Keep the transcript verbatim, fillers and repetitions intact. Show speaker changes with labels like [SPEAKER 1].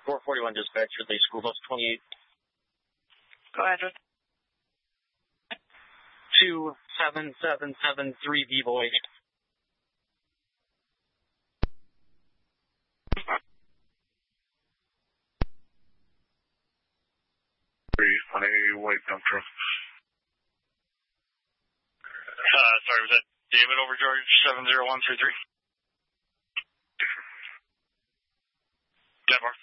[SPEAKER 1] four forty-one dispatch, Ridley School Bus twenty-eight.
[SPEAKER 2] Go ahead.
[SPEAKER 1] two seven seven seven three B-Boy.
[SPEAKER 3] Three on a white dump truck.
[SPEAKER 4] Uh, sorry, was that David over George seven zero one three three? Denmark.